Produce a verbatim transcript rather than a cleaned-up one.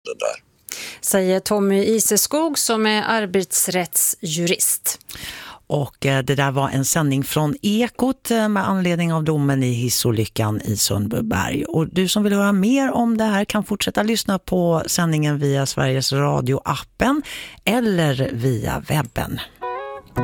grunden där. Säger Tommy Iseskog som är arbetsrättsjurist. Och det där var en sändning från Ekot med anledning av domen i hissolyckan i Sundbyberg. Och du som vill höra mer om det här kan fortsätta lyssna på sändningen via Sveriges Radio-appen eller via webben.